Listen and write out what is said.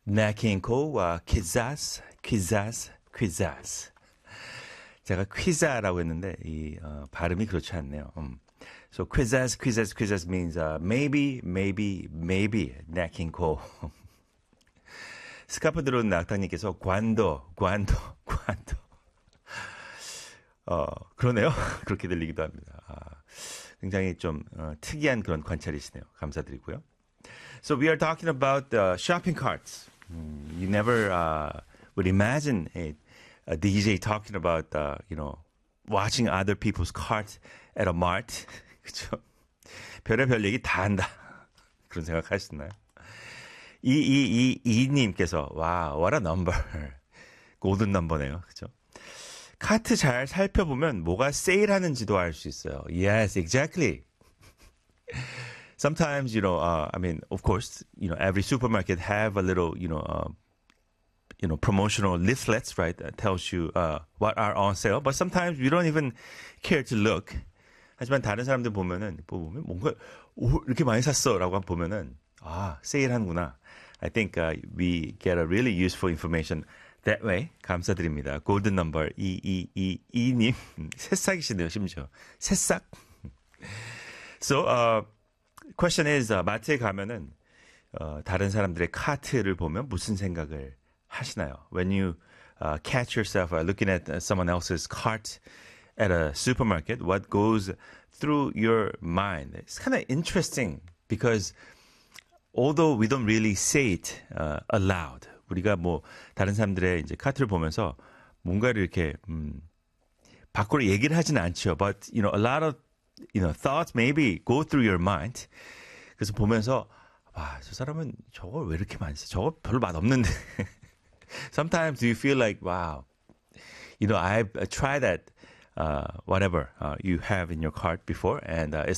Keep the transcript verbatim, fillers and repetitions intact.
나킹코와 퀴자스, 퀴자스, 퀴자스. 제가 퀴자라고 했는데 이 어, 발음이 그렇지 않네요. 음. So quizzes, quizzes, quizzes means uh, maybe, maybe, maybe 나킹코. 스카프 들어온 낙타님께서 관도, 관도, 관도. 어 그러네요. 그렇게 들리기도 합니다. 아, 굉장히 좀 어, 특이한 그런 관찰이시네요. 감사드리고요. So we are talking about uh, shopping carts. Mm, you never uh, would imagine a, a D J talking about, uh, you know, watching other people's carts at a mart. 그죠? 별의별 얘기 다 한다. 그런 생각 하시나요? 이이이이님께서, 와, what a number. 골든 넘버네요. 그죠? 카트 잘 살펴보면 뭐가 세일하는지도 알 수 있어요. Yes, exactly. Sometimes, you know, uh, I mean, of course, you know, every supermarket have a little, you know, uh, you know, promotional leaflets, right? That tells you uh, what are on sale. But sometimes we don't even care to look. 하지만 다른 사람들 보면은 보면 뭔가 오, 이렇게 많이 샀어라고 보면은 아 세일하는구나. I think uh, we get a really useful information that way. 감사드립니다. 골든 넘버 이이이이님 새싹이시네요. 심지어 새싹. So, uh, question is, uh, 마트에 가면은 어, 다른 사람들의 카트를 보면 무슨 생각을 하시나요? When you uh, catch yourself uh, looking at someone else's cart at a supermarket, what goes through your mind? It's kind of interesting because although we don't really say it uh, aloud, 우리가 뭐 다른 사람들의 이제 카트를 보면서 뭔가를 이렇게 음, 밖으로 얘기를 하지는 않죠. But you know, a lot of you know thoughts maybe go through your mind. 그래서 보면서 와, 저 사람은 저걸 왜 이렇게 많이 써? 저거 별로 맛 없는데. Sometimes you feel like wow, you know, I've tried that uh, whatever uh, you have in your cart before, and uh, it's